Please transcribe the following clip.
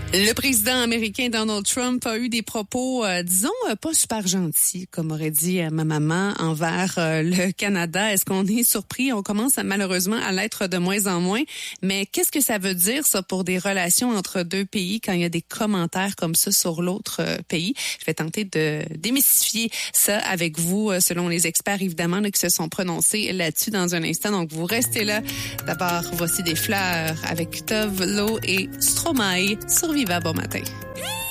Le président américain Donald Trump a eu des propos, disons, pas super gentils, comme aurait dit ma maman, envers le Canada. Est-ce qu'on est surpris? On commence malheureusement à l'être de moins en moins. Mais qu'est-ce que ça veut dire, ça, pour des relations entre deux pays quand il y a des commentaires comme ça sur l'autre pays? Je vais tenter de démystifier ça avec vous, selon les experts, évidemment, là, qui se sont prononcés là-dessus dans un instant. Donc, vous restez là. D'abord, voici des fleurs avec Tove Lo et Stromae sur Viva. Bon matin.